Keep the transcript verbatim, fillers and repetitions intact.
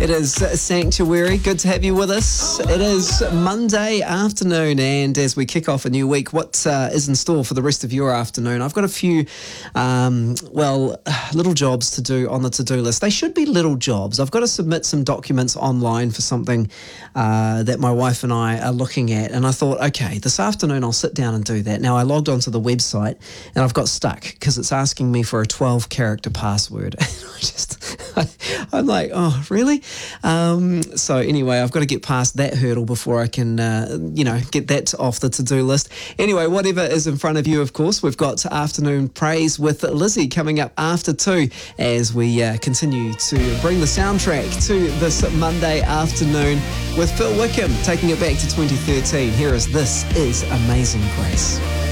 It is Sanctuary. Good to have you with us. It is Monday afternoon, and as we kick off a new week, what uh, is in store for the rest of your afternoon? I've got a few, um, well, little jobs to do on the to-do list. They should be little jobs. I've got to submit some documents online for something uh, that my wife and I are looking at, and I thought, okay, this afternoon I'll sit down and do that. Now, I logged onto the website, and I've got stuck because it's asking me for a twelve-character password. I just, I, I'm like, oh, really? Um, so anyway, I've got to get past that hurdle before I can, uh, you know, get that off the to-do list. Anyway, whatever is in front of you, of course, we've got Afternoon Praise with Lizzie coming up after two as we uh, continue to bring the soundtrack to this Monday afternoon with Phil Wickham taking it back to twenty thirteen. Here is This Is Amazing Grace.